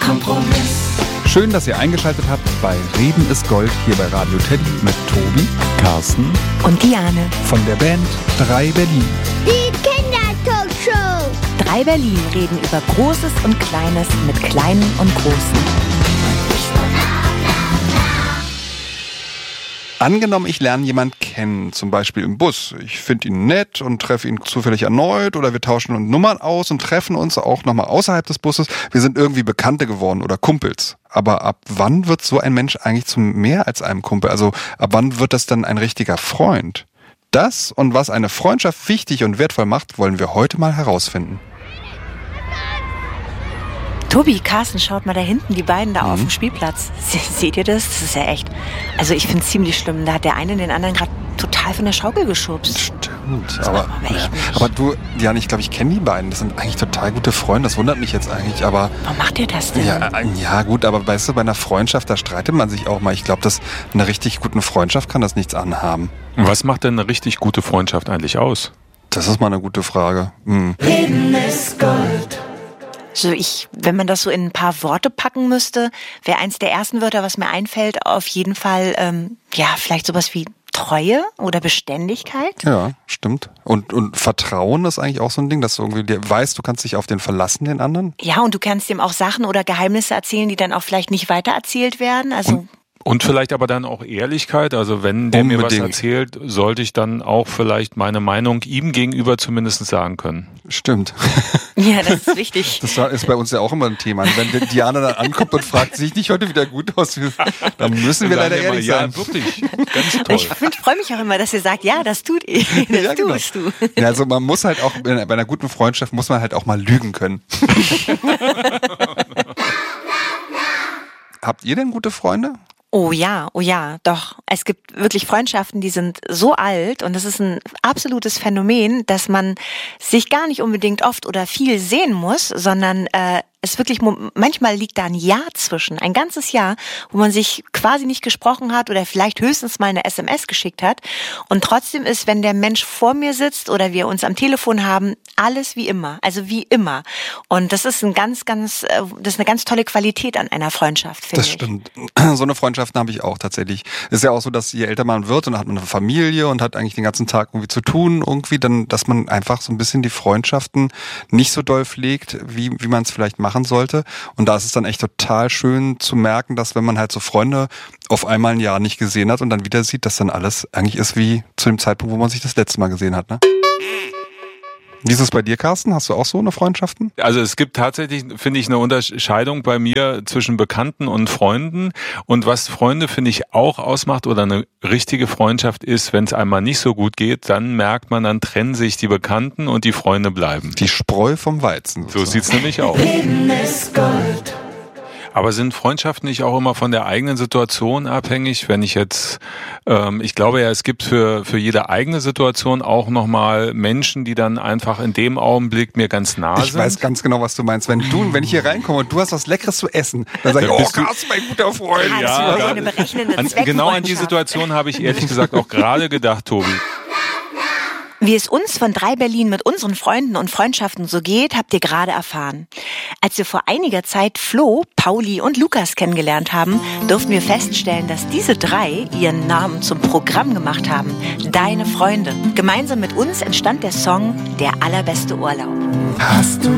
Schön, dass ihr eingeschaltet habt bei Reden ist Gold hier bei Radio Teddy mit Tobi, Carsten und Diane von der Band 3 Berlin. Die Kindertalkshow. 3 Berlin reden über Großes und Kleines mit Kleinen und Großen. Angenommen, ich lerne jemanden kennen, zum Beispiel im Bus. Ich finde ihn nett und treffe ihn zufällig erneut oder wir tauschen uns Nummern aus und treffen uns auch nochmal außerhalb des Busses. Wir sind irgendwie Bekannte geworden oder Kumpels. Aber ab wann wird so ein Mensch eigentlich zu mehr als einem Kumpel? Also ab wann wird das dann ein richtiger Freund? Das und was eine Freundschaft wichtig und wertvoll macht, wollen wir heute mal herausfinden. Tobi, Carsten, schaut mal da hinten, die beiden da auf dem Spielplatz. Seht ihr das? Das ist ja echt. Also ich finde es ziemlich schlimm. Da hat der eine den anderen gerade total von der Schaukel geschubst. Stimmt. Aber du, Diane, ich glaube, ich kenne die beiden. Das sind eigentlich total gute Freunde. Das wundert mich jetzt eigentlich. Aber warum macht ihr das denn? Ja, gut, aber weißt du, bei einer Freundschaft, da streitet man sich auch mal. Ich glaube, dass einer richtig guten Freundschaft kann das nichts anhaben. Was macht denn eine richtig gute Freundschaft eigentlich aus? Das ist mal eine gute Frage. Reden ist Gold. Also wenn man das so in ein paar Worte packen müsste, wäre eins der ersten Wörter, was mir einfällt, auf jeden Fall, vielleicht sowas wie Treue oder Beständigkeit. Ja, stimmt. Und Vertrauen ist eigentlich auch so ein Ding, dass du irgendwie weißt, du kannst dich auf den verlassen, den anderen. Ja, und du kannst dem auch Sachen oder Geheimnisse erzählen, die dann auch vielleicht nicht weitererzählt werden. Also Und vielleicht aber dann auch Ehrlichkeit, also wenn der mir was erzählt, sollte ich dann auch vielleicht meine Meinung ihm gegenüber zumindest sagen können. Stimmt. Ja, das ist wichtig. Das ist bei uns ja auch immer ein Thema. Wenn Diana dann ankommt und fragt, sieht nicht heute wieder gut aus, dann müssen wir leider ehrlich sein. Ja, wirklich, ganz toll. Ich freue mich auch immer, dass ihr sagt, ja, das tut ihr, das tust du. Ja, also man muss halt auch, bei einer guten Freundschaft muss man halt auch mal lügen können. Habt ihr denn gute Freunde? Oh ja, doch. Es gibt wirklich Freundschaften, die sind so alt und das ist ein absolutes Phänomen, dass man sich gar nicht unbedingt oft oder viel sehen muss, sondern es wirklich, manchmal liegt da ein Jahr zwischen, ein ganzes Jahr, wo man sich quasi nicht gesprochen hat oder vielleicht höchstens mal eine SMS geschickt hat. Und trotzdem ist, wenn der Mensch vor mir sitzt oder wir uns am Telefon haben, alles wie immer, also wie immer. Und das ist das ist eine ganz tolle Qualität an einer Freundschaft, finde ich. Das stimmt. So eine Freundschaften habe ich auch tatsächlich. Ist ja auch so, dass je älter man wird und dann hat man eine Familie und hat eigentlich den ganzen Tag irgendwie zu tun, irgendwie dann, dass man einfach so ein bisschen die Freundschaften nicht so doll pflegt, wie man es vielleicht machen sollte. Und da ist es dann echt total schön zu merken, dass wenn man halt so Freunde auf einmal ein Jahr nicht gesehen hat und dann wieder sieht, dass dann alles eigentlich ist wie zu dem Zeitpunkt, wo man sich das letzte Mal gesehen hat, ne? Wie ist es bei dir, Carsten? Hast du auch so eine Freundschaften? Also es gibt tatsächlich, finde ich, eine Unterscheidung bei mir zwischen Bekannten und Freunden. Und was Freunde, finde ich, auch ausmacht oder eine richtige Freundschaft ist, wenn es einmal nicht so gut geht, dann merkt man, dann trennen sich die Bekannten und die Freunde bleiben. Die Spreu vom Weizen. So sieht's nämlich aus. Reden ist Gold. Aber sind Freundschaften nicht auch immer von der eigenen Situation abhängig? Wenn ich jetzt, ich glaube ja, es gibt für jede eigene Situation auch nochmal Menschen, die dann einfach in dem Augenblick mir ganz nah sind. Ich weiß ganz genau, was du meinst. Wenn ich hier reinkomme und du hast was Leckeres zu essen, dann sag ich, Carsten, mein guter Freund. Genau an die Situation habe ich ehrlich gesagt auch gerade gedacht, Tobi. Wie es uns von 3 Berlin mit unseren Freunden und Freundschaften so geht, habt ihr gerade erfahren. Als wir vor einiger Zeit Flo, Pauli und Lukas kennengelernt haben, durften wir feststellen, dass diese 3 ihren Namen zum Programm gemacht haben. Deine Freunde. Gemeinsam mit uns entstand der Song Der allerbeste Urlaub. Hast du